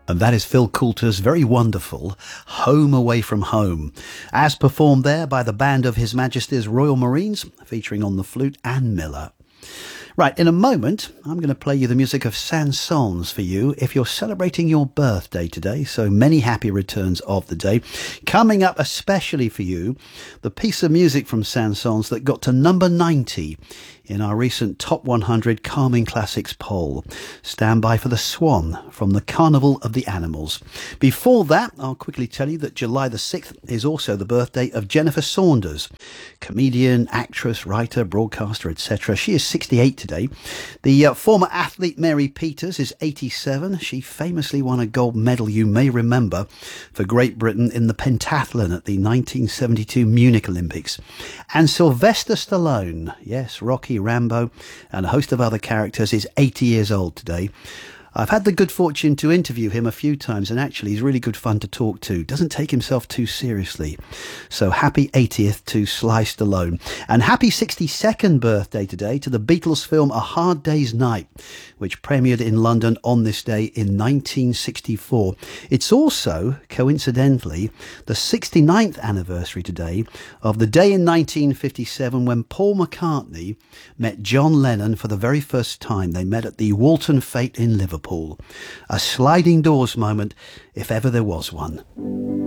And that is Phil Coulter's very wonderful Home Away from Home, as performed there by the band of His Majesty's Royal Marines, featuring on the flute Ann Miller. Right, in a moment, I'm going to play you the music of Saint-Saëns for you if you're celebrating your birthday today, so many happy returns of the day. Coming up especially for you, the piece of music from Saint-Saëns that got to number 90 in our recent Top 100 Calming Classics poll. Stand by for the Swan from the Carnival of the Animals. Before that, I'll quickly tell you that July the 6th is also the birthday of Jennifer Saunders, comedian, actress, writer, broadcaster, etc. She is 68 today. The former athlete Mary Peters is 87. She famously won a gold medal, you may remember, for Great Britain in the pentathlon at the 1972 Munich Olympics. And Sylvester Stallone, yes, Rocky, Rambo, and a host of other characters, is 80 years old today. I've had the good fortune to interview him a few times, and actually he's really good fun to talk to. Doesn't take himself too seriously. So happy 80th to Sly Stallone. And happy 62nd birthday today to the Beatles film A Hard Day's Night, which premiered in London on this day in 1964. It's also, coincidentally, the 69th anniversary today of the day in 1957 when Paul McCartney met John Lennon for the very first time. They met at the Walton Fete in Liverpool. A sliding doors moment, if ever there was one.